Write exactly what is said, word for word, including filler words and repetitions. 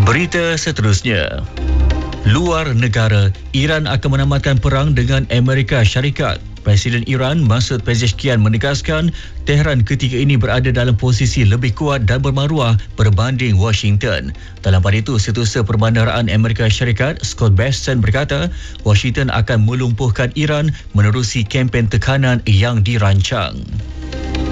Berita seterusnya. Luar negara, Iran akan menamatkan perang dengan Amerika Syarikat. Presiden Iran Masoud Pezeshkian menegaskan Tehran ketika ini berada dalam posisi lebih kuat dan bermaruah berbanding Washington. Dalam pada itu, Setiausaha Perbandaraan Amerika Syarikat Scott Bessent berkata Washington akan melumpuhkan Iran menerusi kempen tekanan yang dirancang.